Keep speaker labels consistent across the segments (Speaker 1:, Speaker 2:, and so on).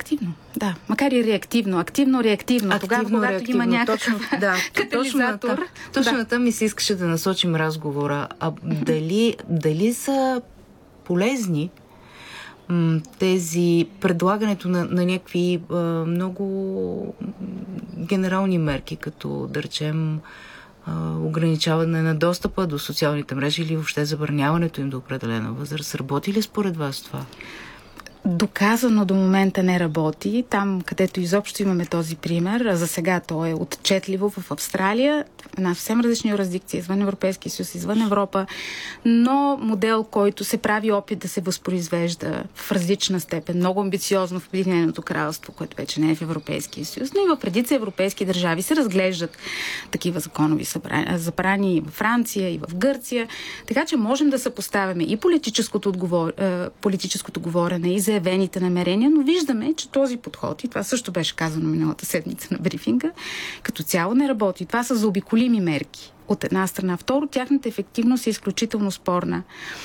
Speaker 1: Активно, да. Макар и реактивно. Активно-реактивно. Тогава, когато има някакъв катализатор.
Speaker 2: Точно там ми се искаше да насочим разговора. А дали са полезни тези предлагането на някакви много генерални мерки, като да речем ограничаване на достъпа до социалните мрежи или въобще забраняването им до определена възраст. Работи ли според вас това?
Speaker 1: Доказано до момента не работи. Там, където изобщо имаме този пример, а за сега то е отчетливо в Австралия, една съвсем различна юрисдикция, извън Европейския съюз, извън Европа, но модел, който се прави опит да се възпроизвежда в различна степен, много амбициозно в Обединеното кралство, което вече не е в Европейския съюз, но и в редица европейски държави се разглеждат такива законови забрани и в Франция, и в Гърция. Така че можем да съпоставяме и политическото говорене, и заявените намерения, но виждаме, че този подход, и това също беше казано миналата седмица на брифинга, като цяло не работи. Това са заобиколими мерки. От една страна. Второ, тяхната ефективност е изключително спорна.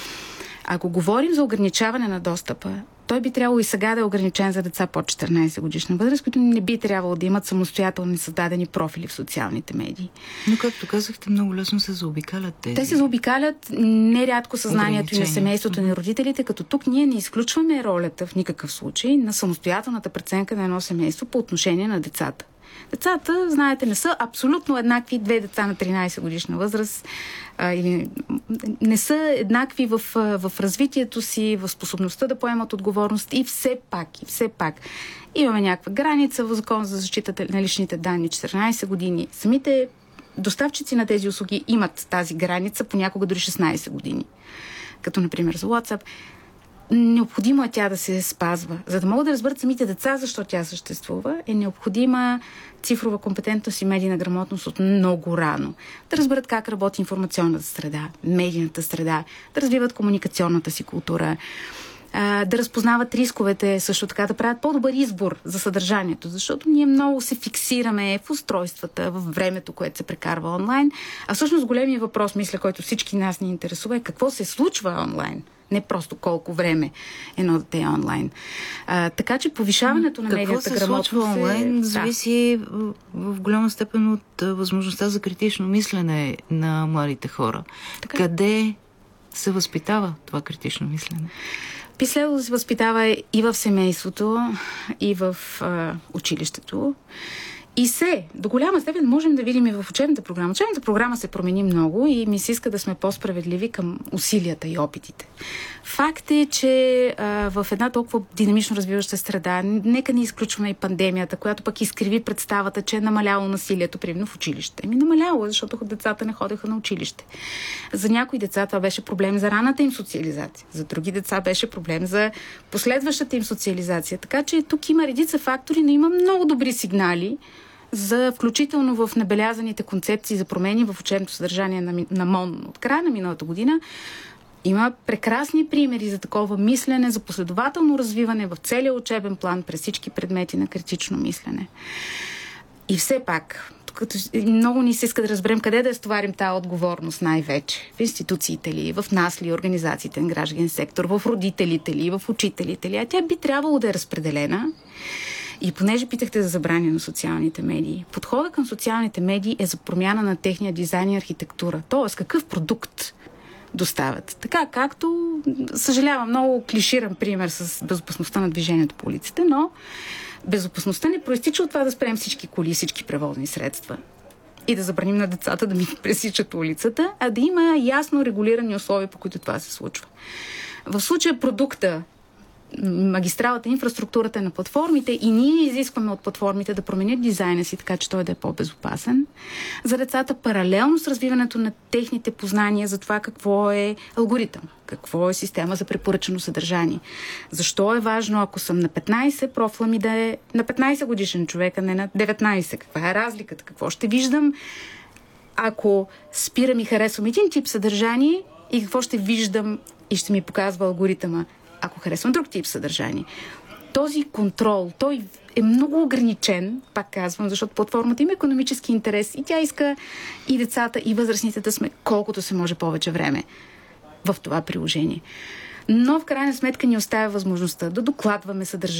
Speaker 1: Ако говорим за ограничаване на достъпа, той би трябвало и сега да е ограничен за деца под 14 годишна възраст, които не би трябвало да имат самостоятелни създадени профили в социалните медии.
Speaker 2: Но, както казахте, много лесно се заобикалят тези.
Speaker 1: Те се заобикалят нерядко съзнанието и на семейството, и на родителите, като тук ние не изключваме ролята в никакъв случай на самостоятелната преценка на едно семейство по отношение на децата. Децата, знаете, не са абсолютно еднакви. Две деца на 13 годишна възраст или не са еднакви в развитието си, в способността да поемат отговорност и все пак имаме някаква граница в Закон за защита на личните данни 14 години. Самите доставчици на тези услуги имат тази граница, понякога дори 16 години. Като, например, за WhatsApp. Необходимо е тя да се спазва. За да могат да разберат самите деца защо тя съществува, е необходима цифрова компетентност и медийна грамотност от много рано. Да разберат как работи информационната среда, медийната среда, да развиват комуникационната си култура, да разпознават рисковете, също така да правят по-добър избор за съдържанието, защото ние много се фиксираме в устройствата, в времето, което се прекарва онлайн. А всъщност големият въпрос, мисля, който всички нас ни интересува, е какво се случва онлайн. Не просто колко време едно дете е онлайн. Така че повишаването на медийната грамотност
Speaker 2: се случва онлайн зависи в голяма степен от възможността за критично мислене на младите хора. Така. Къде се възпитава това критично мислене?
Speaker 1: Би следвало да се възпитава и в семейството, и в училището. И до голяма степен можем да видим и в учебната програма. Учебната програма се промени много и ми се иска да сме по-справедливи към усилията и опитите. Факт е, че в една толкова динамично развиваща среда, нека не изключваме и пандемията, която пък изкриви представата, че е намаляло насилието, примерно в училище. Намаляло, защото децата не ходеха на училище. За някои деца това беше проблем за раната им социализация. За други деца беше проблем за последващата им социализация. Така че тук има редица фактори, но има много добри сигнали за включително в набелязаните концепции за промени в учебното съдържание на МОН от края на миналата година. Има прекрасни примери за такова мислене, за последователно развиване в целия учебен план през всички предмети на критично мислене. И все пак, като много ни се иска да разберем къде да стоварим тази отговорност най-вече. В институциите ли, в нас ли, организациите на граждански сектор, в родителите ли, в учителите ли. А тя би трябвало да е разпределена. И понеже питахте за забрани на социалните медии, подходът към социалните медии е за промяна на техния дизайн и архитектура. Тоест, какъв продукт доставят. Така както, съжалявам, много клиширан пример с безопасността на движението по улиците, но безопасността не проистича от това да спрем всички коли и всички превозни средства и да забраним на децата да ми пресичат улицата, а да има ясно регулирани условия, по които това се случва. В случая продукта, магистралата, инфраструктурата на платформите и ние изискваме от платформите да променят дизайна си, така че той да е по-безопасен. За децата паралелно с развиването на техните познания за това какво е алгоритъм, какво е система за препоръчано съдържание. Защо е важно, ако съм на 15, профила ми да е на 15 годишен човек, а не на 19. Каква е разликата? Какво ще виждам, ако спирам и харесвам един тип съдържание и какво ще виждам и ще ми показва алгоритъма, ако харесвам друг тип съдържание. Този контрол, той е много ограничен, пак казвам, защото платформата има икономически интерес и тя иска и децата, и възрастните да сме колкото се може повече време в това приложение. Но в крайна сметка ни оставя възможността да докладваме съдържание.